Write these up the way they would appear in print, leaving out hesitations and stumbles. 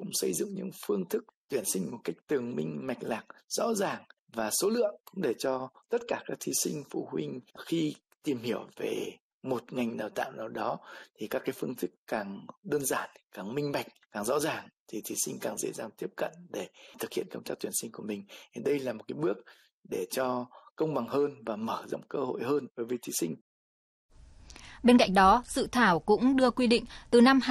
xây dựng những phương thức tuyển sinh một cách tường minh, mạch lạc, rõ ràng và số lượng để cho tất cả các thí sinh, phụ huynh khi tìm hiểu về một ngành đào tạo nào đó thì các cái phương thức càng đơn giản, càng minh bạch, càng rõ ràng thì thí sinh càng dễ dàng tiếp cận để thực hiện công tác tuyển sinh của mình. Thì đây là một cái bước để cho công bằng hơn và mở rộng cơ hội hơn đối với thí sinh. Bên cạnh đó, dự thảo cũng đưa quy định từ năm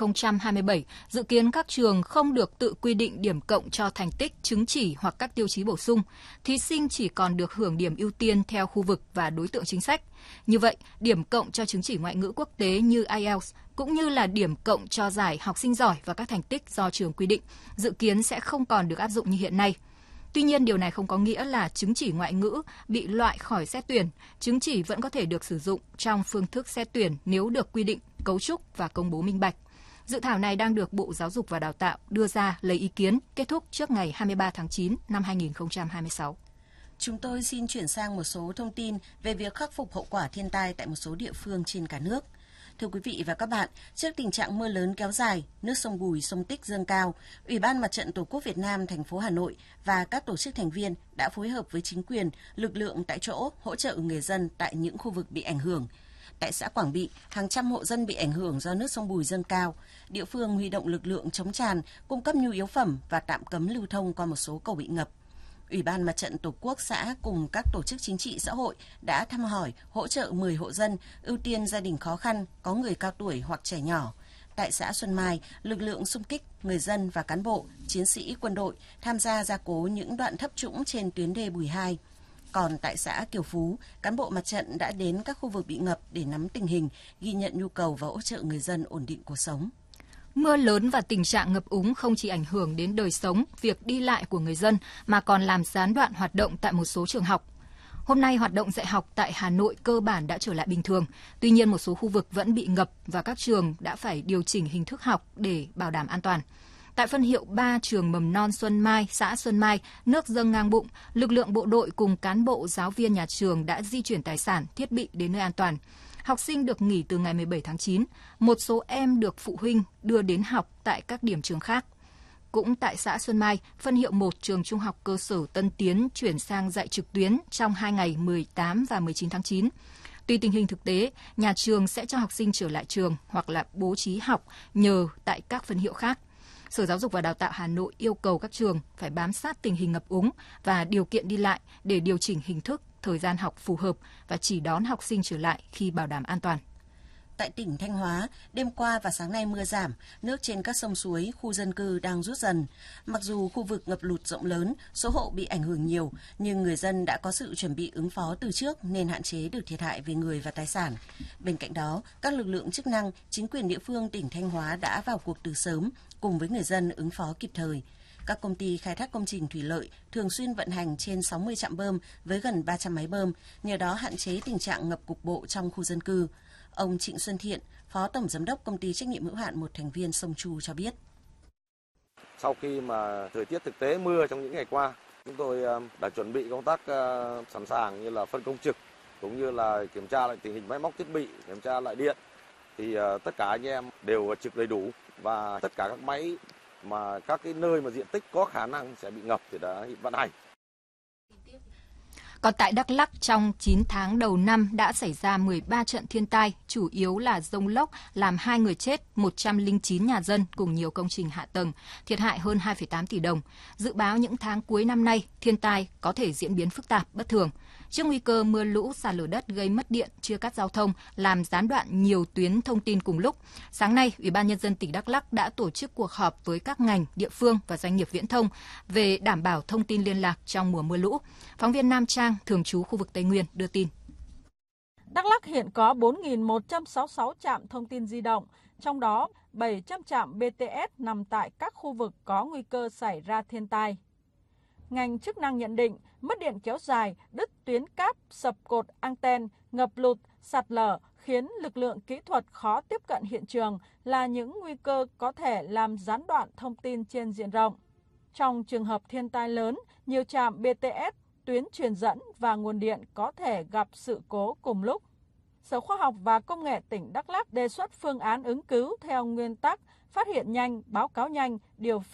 2027, dự kiến các trường không được tự quy định điểm cộng cho thành tích, chứng chỉ hoặc các tiêu chí bổ sung. Thí sinh chỉ còn được hưởng điểm ưu tiên theo khu vực và đối tượng chính sách. Như vậy, điểm cộng cho chứng chỉ ngoại ngữ quốc tế như IELTS cũng như là điểm cộng cho giải học sinh giỏi và các thành tích do trường quy định, dự kiến sẽ không còn được áp dụng như hiện nay. Tuy nhiên, điều này không có nghĩa là chứng chỉ ngoại ngữ bị loại khỏi xét tuyển. Chứng chỉ vẫn có thể được sử dụng trong phương thức xét tuyển nếu được quy định, cấu trúc và công bố minh bạch. Dự thảo này đang được Bộ Giáo dục và Đào tạo đưa ra lấy ý kiến, kết thúc trước ngày 23 tháng 9 năm 2026. Chúng tôi xin chuyển sang một số thông tin về việc khắc phục hậu quả thiên tai tại một số địa phương trên cả nước. Thưa quý vị và các bạn, trước tình trạng mưa lớn kéo dài, nước sông Bùi, sông Tích dâng cao, Ủy ban Mặt trận Tổ quốc Việt Nam thành phố Hà Nội và các tổ chức thành viên đã phối hợp với chính quyền, lực lượng tại chỗ hỗ trợ người dân tại những khu vực bị ảnh hưởng. Tại xã Quảng Bị, hàng trăm hộ dân bị ảnh hưởng do nước sông Bùi dâng cao. Địa phương huy động lực lượng chống tràn, cung cấp nhu yếu phẩm và tạm cấm lưu thông qua một số cầu bị ngập. Ủy ban Mặt trận Tổ quốc xã cùng các tổ chức chính trị xã hội đã thăm hỏi, hỗ trợ 10 hộ dân, ưu tiên gia đình khó khăn, có người cao tuổi hoặc trẻ nhỏ. Tại xã Xuân Mai, lực lượng xung kích, người dân và cán bộ, chiến sĩ quân đội tham gia gia cố những đoạn thấp trũng trên tuyến đê Bùi 2. Còn tại xã Kiều Phú, cán bộ mặt trận đã đến các khu vực bị ngập để nắm tình hình, ghi nhận nhu cầu và hỗ trợ người dân ổn định cuộc sống. Mưa lớn và tình trạng ngập úng không chỉ ảnh hưởng đến đời sống, việc đi lại của người dân mà còn làm gián đoạn hoạt động tại một số trường học. Hôm nay, hoạt động dạy học tại Hà Nội cơ bản đã trở lại bình thường. Tuy nhiên, một số khu vực vẫn bị ngập và các trường đã phải điều chỉnh hình thức học để bảo đảm an toàn. Tại phân hiệu 3 trường mầm non Xuân Mai, xã Xuân Mai, nước dâng ngang bụng, lực lượng bộ đội cùng cán bộ giáo viên nhà trường đã di chuyển tài sản, thiết bị đến nơi an toàn. Học sinh được nghỉ từ ngày 17 tháng 9, một số em được phụ huynh đưa đến học tại các điểm trường khác. Cũng tại xã Xuân Mai, phân hiệu 1 trường trung học cơ sở Tân Tiến chuyển sang dạy trực tuyến trong 2 ngày 18 và 19 tháng 9. Tùy tình hình thực tế, nhà trường sẽ cho học sinh trở lại trường hoặc là bố trí học nhờ tại các phân hiệu khác. Sở Giáo dục và Đào tạo Hà Nội yêu cầu các trường phải bám sát tình hình ngập úng và điều kiện đi lại để điều chỉnh hình thức, thời gian học phù hợp và chỉ đón học sinh trở lại khi bảo đảm an toàn. Tại tỉnh Thanh Hóa, đêm qua và sáng nay mưa giảm, nước trên các sông suối, khu dân cư đang rút dần. Mặc dù khu vực ngập lụt rộng lớn, số hộ bị ảnh hưởng nhiều, nhưng người dân đã có sự chuẩn bị ứng phó từ trước nên hạn chế được thiệt hại về người và tài sản. Bên cạnh đó, các lực lượng chức năng, chính quyền địa phương tỉnh Thanh Hóa đã vào cuộc từ sớm, cùng với người dân ứng phó kịp thời. Các công ty khai thác công trình thủy lợi thường xuyên vận hành trên 60 trạm bơm với gần 300 máy bơm, nhờ đó hạn chế tình trạng ngập cục bộ trong khu dân cư. Ông Trịnh Xuân Thiện, Phó Tổng Giám đốc Công ty Trách nhiệm hữu hạn một thành viên Sông Chu cho biết. Sau khi mà thời tiết thực tế mưa trong những ngày qua, chúng tôi đã chuẩn bị công tác sẵn sàng như là phân công trực, cũng như là kiểm tra lại tình hình máy móc thiết bị, kiểm tra lại điện. Thì tất cả anh em đều trực đầy đủ và tất cả các máy mà các cái nơi mà diện tích có khả năng sẽ bị ngập thì đã vận hành. Còn tại Đắk Lắk, trong 9 tháng đầu năm đã xảy ra 13 trận thiên tai, chủ yếu là dông lốc làm 2 người chết, 109 nhà dân cùng nhiều công trình hạ tầng, thiệt hại hơn 2,8 tỷ đồng. Dự báo những tháng cuối năm nay, thiên tai có thể diễn biến phức tạp, bất thường. Trước nguy cơ mưa lũ, sạt lở đất gây mất điện, chia cắt giao thông, làm gián đoạn nhiều tuyến thông tin cùng lúc, sáng nay, Ủy ban Nhân dân tỉnh Đắk Lắk đã tổ chức cuộc họp với các ngành, địa phương và doanh nghiệp viễn thông về đảm bảo thông tin liên lạc trong mùa mưa lũ. Phóng viên Nam Trang, thường trú khu vực Tây Nguyên, đưa tin. Đắk Lắk hiện có 4.166 trạm thông tin di động, trong đó 700 trạm BTS nằm tại các khu vực có nguy cơ xảy ra thiên tai. Ngành chức năng nhận định mất điện kéo dài, đứt tuyến cáp, sập cột anten, ngập lụt, sạt lở khiến lực lượng kỹ thuật khó tiếp cận hiện trường là những nguy cơ có thể làm gián đoạn thông tin trên diện rộng. Trong trường hợp thiên tai lớn, nhiều trạm BTS, tuyến truyền dẫn và nguồn điện có thể gặp sự cố cùng lúc. Sở Khoa học và Công nghệ tỉnh Đắk Lắk đề xuất phương án ứng cứu theo nguyên tắc phát hiện nhanh, báo cáo nhanh, điều